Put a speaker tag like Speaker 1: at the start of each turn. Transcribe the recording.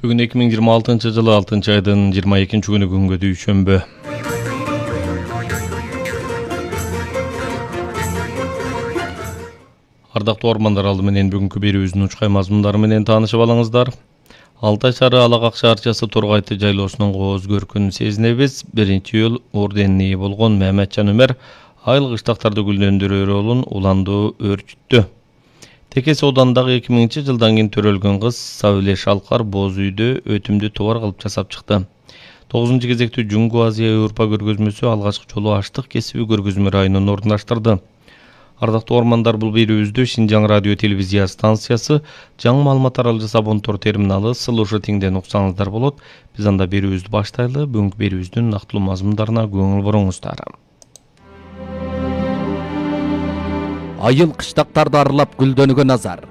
Speaker 1: Бүгін 2026 жылы 6 айдың 22 күні күнгө дүйшөмбү. Ардактуу ормандар алды менен бүгүнкү берүүбүздүн учкай мазмундары менен таанышып алыңыздар. Алтай шаары Алакак шаарчасы Тургайты жайлоосунун кооз көркүн сезинебиз. 1-июль орденине ээ болгон Маматжан Өмер айыл кыштактарды гүлдөндүрөр ролун уландуу өрчүттү. Текес оодандагы 2000 жылдан кийин төрөлгөн кыз Сабиле Шалкар боз үйдө өтүмдүү товар кылып жасап чыкты. 9-кезектүү Жунгу Азия Европа көргөзмөсү алгачкы жолу аштык кесиби көргөзмө районун орундаштырды. Ардактуу ормандар, бул берүүбүздү Шинжаң радио телевизия станциясы, жаңы маалымат арал жасап Онтор терминалы Сылышы тиңден уксаңыздар болот. Биз анда берүүбүздү баштайлы. Бүгүнкү берүүбүздүн нактылуу мазмундарына көңүл буруңуздар.
Speaker 2: Айыл кыштактарды аралап гүлдөнгөн Назар.